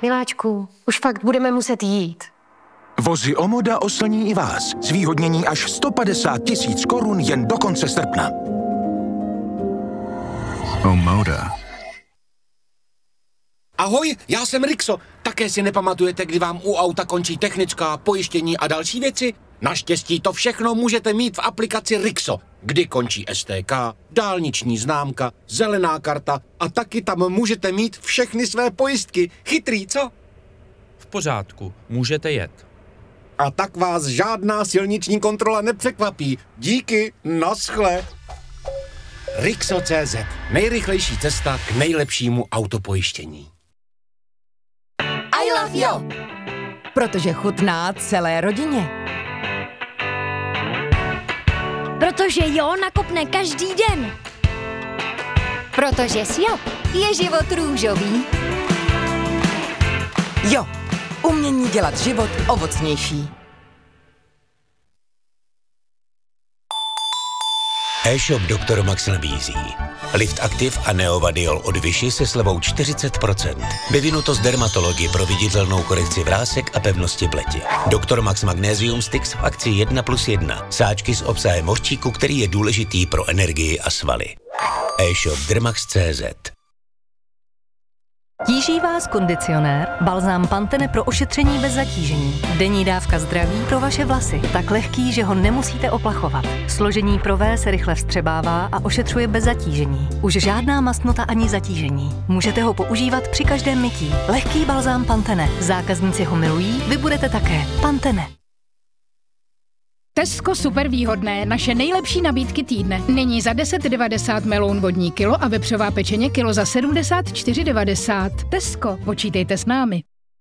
Miláčku, už fakt budeme muset jít. Vozy Omoda oslní i vás. Zvýhodnění až 150 000 korun jen do konce srpna. Omoda. Ahoj, já jsem Rixo. Také si nepamatujete, kdy vám u auta končí technická, pojištění a další věci? Naštěstí to všechno můžete mít v aplikaci Rixo, kdy končí STK, dálniční známka, zelená karta a taky tam můžete mít všechny své pojistky. Chytrý, co? V pořádku, můžete jet. A tak vás žádná silniční kontrola nepřekvapí. Díky, naschle. Rixo.cz. Nejrychlejší cesta k nejlepšímu autopojištění. I love you. Protože chutná celé rodině. Protože jo nakopne každý den. Protože Sjop je život růžový. Jo, umění dělat život ovocnější. E-shop Dr. Max nabízí Lift Active a Neovadiol od Vichy se slevou 40%. Vyvinuto z dermatologie pro viditelnou korekci vrásek a pevnosti pleti. Dr. Max Magnesium Sticks v akci 1+1. Sáčky s obsahem hořčíku, který je důležitý pro energii a svaly. E-shop Dermax.cz. Tíží vás kondicionér, balzám Pantene pro ošetření bez zatížení. Denní dávka zdraví pro vaše vlasy. Tak lehký, že ho nemusíte oplachovat. Složení pro V se rychle vstřebává a ošetřuje bez zatížení. Už žádná mastnota ani zatížení. Můžete ho používat při každém mytí. Lehký balzám Pantene. Zákazníci ho milují, vy budete také. Pantene. Tesco super výhodné, naše nejlepší nabídky týdne. Nyní za 10,90 meloun vodní kilo a vepřová pečeně kilo za 74,90. Tesco, počítejte s námi.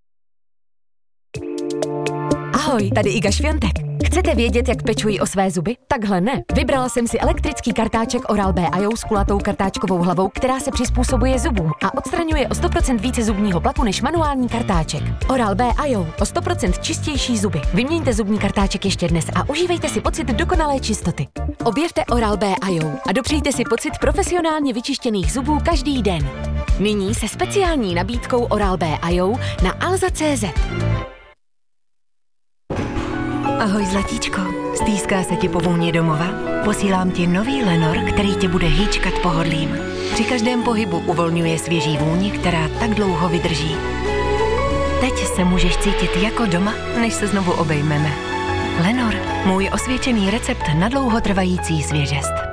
Ahoj, tady Iga Šviontek. Chcete vědět, jak pečují o své zuby? Takhle ne. Vybrala jsem si elektrický kartáček Oral-B IO s kulatou kartáčkovou hlavou, která se přizpůsobuje zubům a odstraňuje o 100% více zubního plaku než manuální kartáček. Oral-B IO, o 100% čistější zuby. Vyměňte zubní kartáček ještě dnes a užívejte si pocit dokonalé čistoty. Objevte Oral-B IO a dopřejte si pocit profesionálně vyčištěných zubů každý den. Nyní se speciální nabídkou Oral-B IO na Alza.cz. Ahoj zlatíčko, stýská se ti po vůni domova? Posílám ti nový Lenor, který tě bude hýčkat pohodlím. Při každém pohybu uvolňuje svěží vůni, která tak dlouho vydrží. Teď se můžeš cítit jako doma, než se znovu obejmeme. Lenor, můj osvědčený recept na dlouhotrvající svěžest.